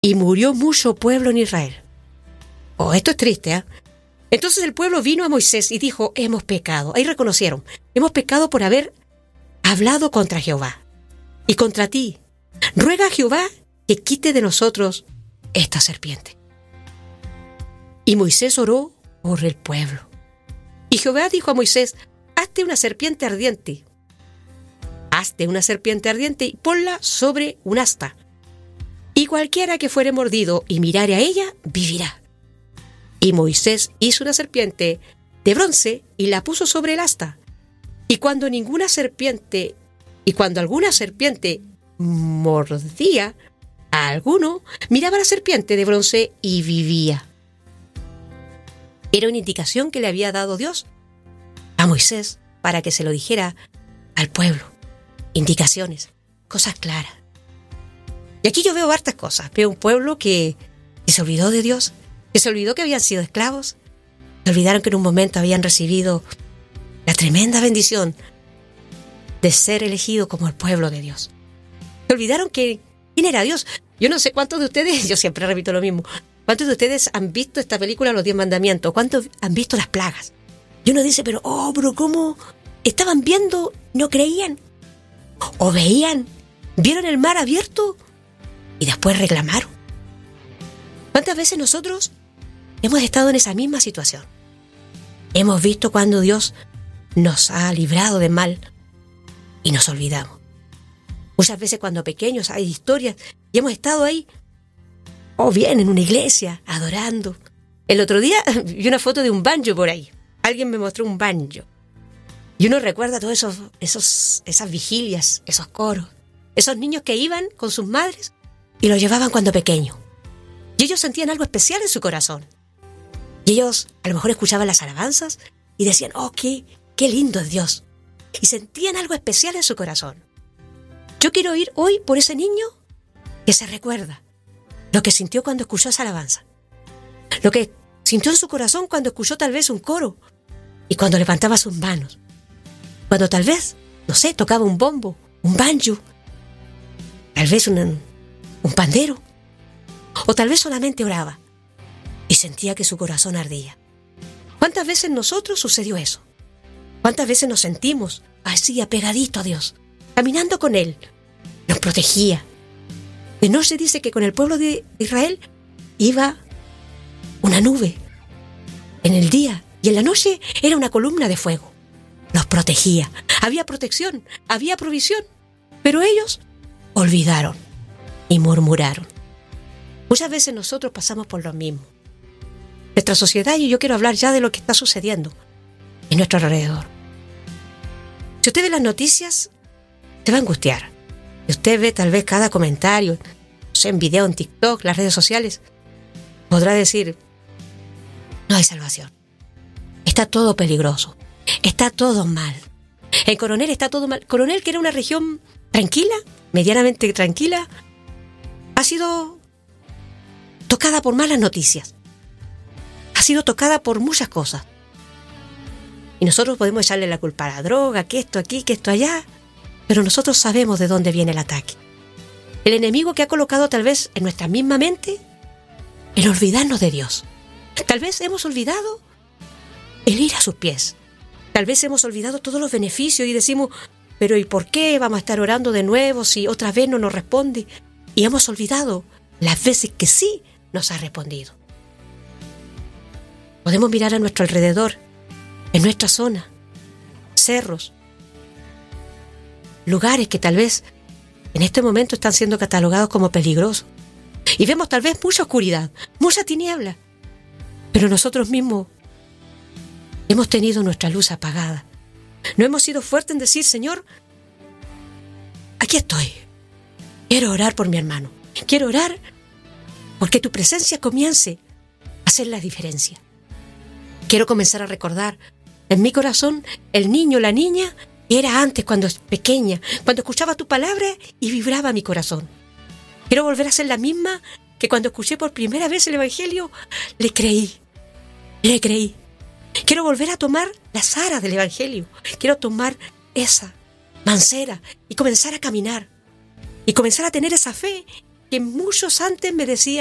y murió mucho pueblo en Israel. Oh, esto es triste, ¿eh? Entonces el pueblo vino a Moisés y dijo, hemos pecado. Ahí reconocieron, hemos pecado por haber hablado contra Jehová y contra ti. Ruega a Jehová que quite de nosotros esta serpiente. Y Moisés oró por el pueblo. Y Jehová dijo a Moisés, hazte una serpiente ardiente. Hazte una serpiente ardiente y ponla sobre un asta. Y cualquiera que fuere mordido y mirare a ella, vivirá. Y Moisés hizo una serpiente de bronce y la puso sobre el asta. Y cuando alguna serpiente mordía a alguno, miraba a la serpiente de bronce y vivía. Era una indicación que le había dado Dios a Moisés para que se lo dijera al pueblo. Indicaciones, cosas claras. Y aquí yo veo hartas cosas. Veo un pueblo que se olvidó de Dios, que se olvidó que habían sido esclavos, se olvidaron que en un momento habían recibido la tremenda bendición de ser elegido como el pueblo de Dios. Se olvidaron quién era Dios. Yo no sé cuántos de ustedes, yo siempre repito lo mismo, ¿cuántos de ustedes han visto esta película Los 10 Mandamientos? ¿Cuántos han visto las plagas? Y uno dice, pero ¿cómo? Estaban viendo, no creían. O veían, vieron el mar abierto y después reclamaron. ¿Cuántas veces nosotros hemos estado en esa misma situación? Hemos visto cuando Dios nos ha librado del mal y nos olvidamos. Muchas veces cuando pequeños hay historias y hemos estado ahí, bien en una iglesia, adorando. El otro día vi una foto de un banjo por ahí. Alguien me mostró un banjo. Y uno recuerda todas esas vigilias, esos coros, esos niños que iban con sus madres y los llevaban cuando pequeños. Y ellos sentían algo especial en su corazón. Y ellos a lo mejor escuchaban las alabanzas y decían, qué lindo es Dios. Y sentían algo especial en su corazón. Yo quiero ir hoy por ese niño que se recuerda lo que sintió cuando escuchó esa alabanza. Lo que sintió en su corazón cuando escuchó tal vez un coro y cuando levantaba sus manos. Cuando tal vez, tocaba un bombo, un banjo, tal vez un pandero, o tal vez solamente oraba y sentía que su corazón ardía. ¿Cuántas veces nosotros sucedió eso? ¿Cuántas veces nos sentimos así apegaditos a Dios, caminando con Él? Nos protegía. De noche dice que con el pueblo de Israel iba una nube en el día y en la noche era una columna de fuego. Los protegía. Había protección, había provisión, pero ellos olvidaron y murmuraron. Muchas veces nosotros pasamos por lo mismo. Nuestra sociedad, y yo quiero hablar ya de lo que está sucediendo en nuestro alrededor. Si usted ve las noticias, se va a angustiar. Si usted ve tal vez cada comentario, en video, en TikTok, las redes sociales, podrá decir, no hay salvación. Está todo peligroso. Está todo mal. En Coronel está todo mal. Coronel, que era una región tranquila, medianamente tranquila, ha sido tocada por malas noticias. Ha sido tocada por muchas cosas. Y nosotros podemos echarle la culpa a la droga, que esto aquí, que esto allá, pero nosotros sabemos de dónde viene el ataque. El enemigo que ha colocado tal vez en nuestra misma mente el olvidarnos de Dios. Tal vez hemos olvidado el ir a sus pies. Tal vez hemos olvidado todos los beneficios y decimos, pero ¿y por qué vamos a estar orando de nuevo si otra vez no nos responde? Y hemos olvidado las veces que sí nos ha respondido. Podemos mirar a nuestro alrededor, en nuestra zona, cerros, lugares que tal vez en este momento están siendo catalogados como peligrosos. Y vemos tal vez mucha oscuridad, mucha tiniebla. Pero nosotros mismos hemos tenido nuestra luz apagada. No hemos sido fuertes en decir, Señor, aquí estoy. Quiero orar por mi hermano. Quiero orar porque tu presencia comience a hacer la diferencia. Quiero comenzar a recordar en mi corazón el niño, la niña, que era antes cuando es pequeña, cuando escuchaba tu palabra y vibraba mi corazón. Quiero volver a ser la misma que cuando escuché por primera vez el Evangelio, le creí. Quiero volver a tomar las aras del Evangelio. Quiero tomar esa mancera y comenzar a caminar. Y comenzar a tener esa fe que muchos antes me decían